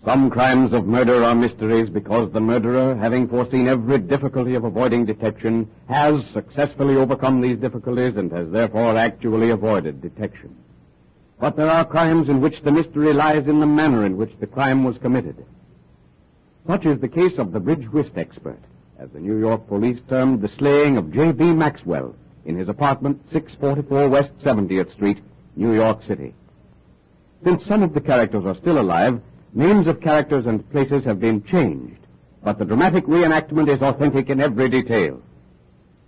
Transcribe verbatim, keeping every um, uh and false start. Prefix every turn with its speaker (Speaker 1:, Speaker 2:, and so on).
Speaker 1: Some crimes of murder are mysteries because the murderer, having foreseen every difficulty of avoiding detection, has successfully overcome these difficulties and has therefore actually avoided detection. But there are crimes in which the mystery lies in the manner in which the crime was committed. Such is the case of the bridge whist expert, as the New York police termed the slaying of J B. Maxwell in his apartment, six forty-four West seventieth Street, New York City. Since some of the characters are still alive, names of characters and places have been changed, but the dramatic reenactment is authentic in every detail.